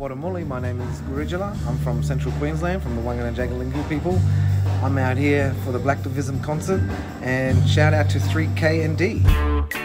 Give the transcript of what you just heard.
Wadamuli, my name is Gurijala. I'm from Central Queensland, from the Wangan and Jagalingou people. I'm out here for the Black Divism concert, and shout out to 3K and D.